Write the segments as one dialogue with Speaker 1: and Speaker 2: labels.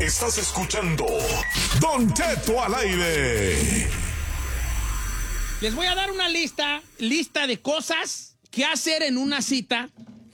Speaker 1: Estás escuchando Don Cheto al aire.
Speaker 2: Les voy a dar una lista de cosas que hacer en una cita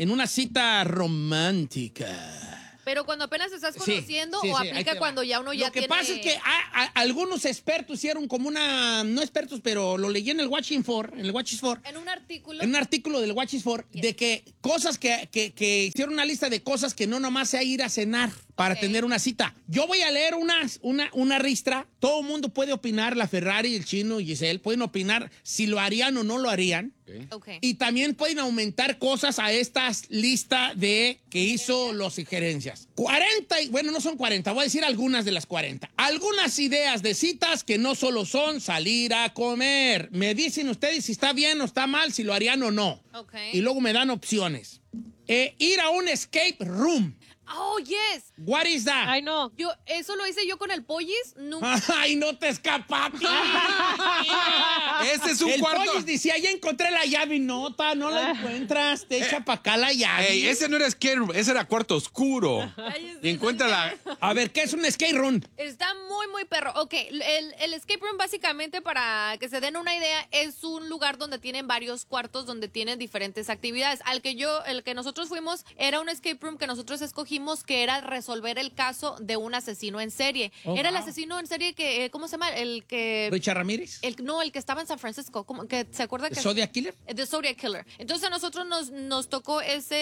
Speaker 2: romántica.
Speaker 3: Pero cuando apenas te estás conociendo
Speaker 2: sí,
Speaker 3: o
Speaker 2: ahí
Speaker 3: aplica
Speaker 2: te
Speaker 3: cuando
Speaker 2: va.
Speaker 3: ya uno ya tiene...
Speaker 2: Lo que pasa es que algunos expertos hicieron como no expertos, pero lo leí en el Watching For, en el Watches For.
Speaker 3: En un artículo.
Speaker 2: En un artículo del Watches For, de que cosas que hicieron una lista de cosas que no nomás sea ir a cenar para tener una cita. Yo voy a leer una ristra. Todo el mundo puede opinar, la Ferrari, el Chino y Giselle pueden opinar si lo harían o no lo harían.
Speaker 3: Okay.
Speaker 2: Y también pueden aumentar cosas a esta lista que hizo los sugerencias. 40, bueno, no son 40, voy a decir algunas de las 40. Algunas ideas de citas que no solo son salir a comer. Me dicen ustedes si está bien o está mal, si lo harían o no.
Speaker 3: Okay.
Speaker 2: Y luego me dan opciones. Ir a un escape room.
Speaker 3: Oh, yes.
Speaker 2: What is that?
Speaker 4: Ay, no.
Speaker 3: Eso lo hice yo con el Pollis. Nunca.
Speaker 2: ¡Ay, no te escapaste!
Speaker 5: Ese es un
Speaker 2: el
Speaker 5: cuarto.
Speaker 2: Pollis decía, ya encontré la llave. No la encuentras. Te echa para acá la llave.
Speaker 5: Ey, ese no era skate room, ese era cuarto oscuro.
Speaker 3: Ay,
Speaker 5: Y encuentra la...
Speaker 2: A ver, ¿qué es un skate room?
Speaker 3: Está muy, muy perro. Ok, el escape room básicamente, para que se den una idea, es un lugar donde tienen varios cuartos donde tienen diferentes actividades. El que nosotros fuimos era un escape room que nosotros escogimos, que era resolver el caso de un asesino en serie. Era el asesino en serie que, ¿cómo se llama? El que...
Speaker 2: ¿Richard Ramírez?
Speaker 3: El que estaba en San Francisco. Que ¿se acuerda que...
Speaker 2: ¿Zodiac Killer?
Speaker 3: The Zodiac Killer. Entonces a nosotros nos tocó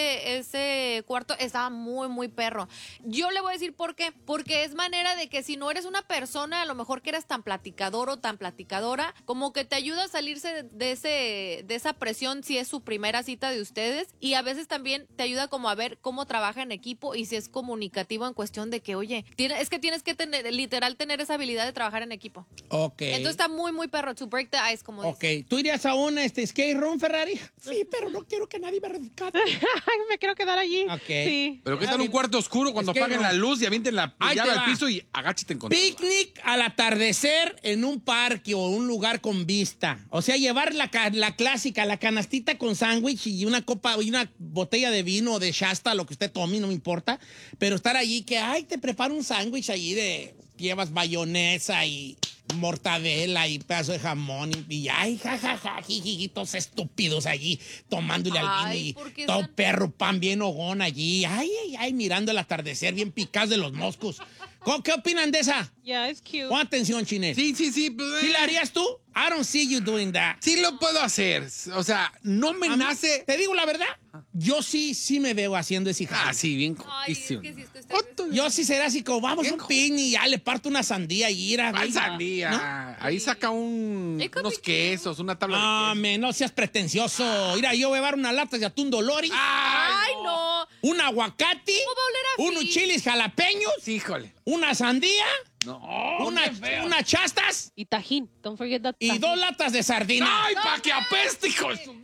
Speaker 3: ese cuarto. Estaba muy, muy perro. Yo le voy a decir por qué. Porque es manera de que si no eres una persona, a lo mejor que eres tan platicador o tan platicadora, como que te ayuda a salirse de esa presión si es su primera cita de ustedes. Y a veces también te ayuda como a ver cómo trabaja en equipo y si es comunicativo en cuestión de que, oye, es que tienes que tener esa habilidad de trabajar en equipo.
Speaker 2: Ok.
Speaker 3: Entonces está muy, muy perro. To break the ice, como dice.
Speaker 2: Ok. ¿Tú irías a un skate room, Ferrari? Sí, pero no quiero que nadie me rescate.
Speaker 4: Me quiero quedar allí.
Speaker 2: Ok.
Speaker 4: Sí.
Speaker 5: Pero ¿qué tal un cuarto oscuro cuando
Speaker 2: Skate
Speaker 5: apaguen
Speaker 2: room.
Speaker 5: la luz y avienten la
Speaker 2: Ahí
Speaker 5: llave
Speaker 2: te
Speaker 5: al
Speaker 2: va.
Speaker 5: piso y agáchate en contra?
Speaker 2: Picnic al atardecer en un parque o un lugar con vista. O sea, llevar la clásica, la canastita con sándwich y una copa y una botella de vino o de Shasta, lo que usted tome, no me importa. Pero estar allí que, te preparo un sándwich allí llevas mayonesa y mortadela y pedazo de jamón y todos estúpidos allí tomándole al vino y todo perro pan bien hogón allí. Mirando el atardecer bien picados de los moscos. ¿Qué opinan de esa?
Speaker 4: Yeah, it's cute.
Speaker 2: Pon atención, Chinés.
Speaker 5: Sí.
Speaker 2: ¿Sí la harías tú? I don't see you doing that.
Speaker 5: Sí lo puedo hacer. O sea, no me nace...
Speaker 2: Te digo la verdad, yo sí me veo haciendo ese jale.
Speaker 5: Sí, bien
Speaker 3: Ay, es
Speaker 5: coquísimo.
Speaker 3: que sí, es que ustedes...
Speaker 2: Yo sí será así como, vamos a un picnic y ya le parto una sandía y ir a...
Speaker 5: Ay, sandía.
Speaker 2: ¿No?
Speaker 5: Ahí saca
Speaker 3: It could
Speaker 5: unos
Speaker 3: be
Speaker 5: quesos, una tabla de
Speaker 2: No,
Speaker 5: quesos.
Speaker 2: no seas pretencioso. Mira, yo voy a llevar una lata de atún Dolores,
Speaker 3: Ay, no.
Speaker 2: un aguacate,
Speaker 3: ¿Cómo va a oler a
Speaker 2: unos
Speaker 3: fish?
Speaker 2: chiles jalapeños,
Speaker 5: Híjole.
Speaker 2: una sandía,
Speaker 5: No,
Speaker 2: unas chastas
Speaker 4: Y tajín. Don't forget that
Speaker 2: y
Speaker 4: tajín.
Speaker 2: 2 latas de sardina.
Speaker 5: ¡Ay, pa' que apeste, hijo!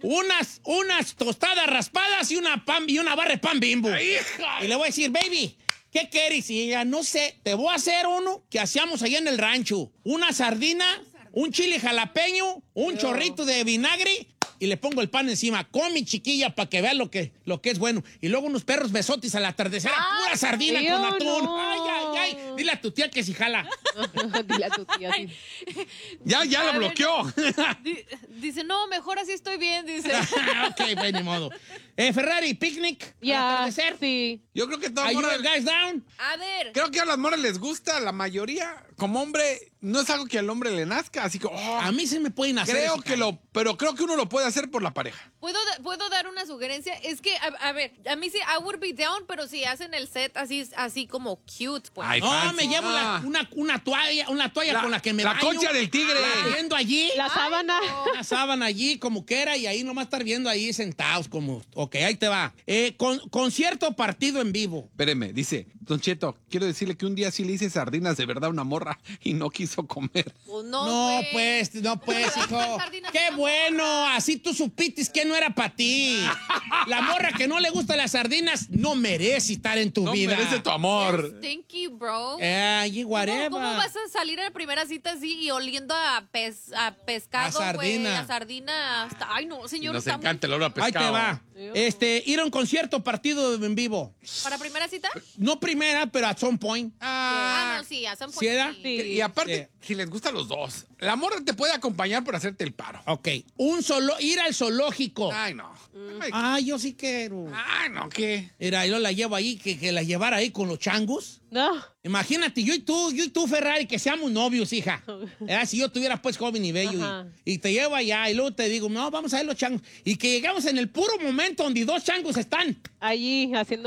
Speaker 2: Unas tostadas raspadas y una barra de pan Bimbo.
Speaker 5: ¡Hija!
Speaker 2: Y le voy a decir, baby, ¿qué quieres? Y ella, no sé, te voy a hacer uno que hacíamos allá en el rancho. Una sardina, un chile jalapeño, un chorrito de vinagre y le pongo el pan encima. Come, chiquilla, para que vea lo que es bueno. Y luego unos perros besotis al atardecer, pura sardina
Speaker 4: Dios,
Speaker 2: con atún.
Speaker 4: no.
Speaker 2: Ay. Dile a tu tía que si jala.
Speaker 4: Dile a tu tía. Sí.
Speaker 5: Ya
Speaker 3: A
Speaker 5: lo
Speaker 3: ver,
Speaker 5: bloqueó.
Speaker 3: Dice, no, mejor así estoy bien, dice.
Speaker 2: Ok, pues ni modo. Ferrari, picnic, al
Speaker 4: Ya,
Speaker 2: atardecer.
Speaker 4: sí.
Speaker 5: Yo creo que todas
Speaker 2: Are you
Speaker 5: morras...
Speaker 2: guys down?
Speaker 3: A ver.
Speaker 5: Creo que a las morras les gusta, la mayoría. Como hombre, no es algo que al hombre le nazca, así que...
Speaker 2: A mí se me pueden hacer ese jale.
Speaker 5: Pero creo que uno lo puede hacer por la pareja.
Speaker 3: ¿Puedo dar una sugerencia? Es que, a ver, a mí sí, I would be down, pero si hacen el set así como cute, pues.
Speaker 5: Ay,
Speaker 2: No,
Speaker 5: fancy.
Speaker 2: me llevo una toalla con la que me
Speaker 5: la
Speaker 2: baño.
Speaker 5: concha del tigre.
Speaker 2: Viendo allí.
Speaker 4: La sábana.
Speaker 2: Una sábana allí, como que era, y ahí nomás estar viendo ahí sentados, como... Ok, ahí te va. Concierto partido en vivo.
Speaker 5: Espéreme, dice, Don Cheto, quiero decirle que un día sí le hice sardinas de verdad a una morra y no quiso comer.
Speaker 3: Pues
Speaker 2: No,
Speaker 3: pues.
Speaker 2: hijo.
Speaker 3: Sardinas
Speaker 2: Qué
Speaker 3: no.
Speaker 2: bueno, así tú supitis que no era para ti. La morra que no le gustan las sardinas no merece estar en tu
Speaker 5: No
Speaker 2: vida.
Speaker 5: merece tu amor.
Speaker 3: Thank you, bro.
Speaker 2: Ay, whatever.
Speaker 3: ¿Cómo vas a salir en la primera cita así y oliendo a pescado,
Speaker 2: A
Speaker 3: güey?
Speaker 2: sardina.
Speaker 3: A sardina. Ay, no, señor.
Speaker 5: Nos
Speaker 3: está
Speaker 5: encanta el olor a
Speaker 2: Ahí
Speaker 5: pescado.
Speaker 2: te va. Ir a un concierto partido en vivo.
Speaker 3: ¿Para primera cita?
Speaker 2: No primera, pero at some point.
Speaker 5: Ah,
Speaker 3: sí, hacen
Speaker 2: ¿Sí era?
Speaker 3: ponchis.
Speaker 4: Sí.
Speaker 5: Y aparte, si les gustan los dos, la morra te puede acompañar por hacerte el paro.
Speaker 2: Ok. Ir al zoológico.
Speaker 5: Ay, no.
Speaker 2: Ay, yo sí quiero.
Speaker 5: Ay, no, ¿qué?
Speaker 2: Mira, yo la llevo ahí, que la llevara ahí con los changos.
Speaker 4: No.
Speaker 2: Imagínate, yo y tú, Ferrari, que seamos novios, hija. Si yo tuviera pues joven y bello
Speaker 4: Ajá.
Speaker 2: y te llevo allá y luego te digo, no, vamos a ver los changos. Y que llegamos en el puro momento donde dos changos están.
Speaker 4: Allí, haciendo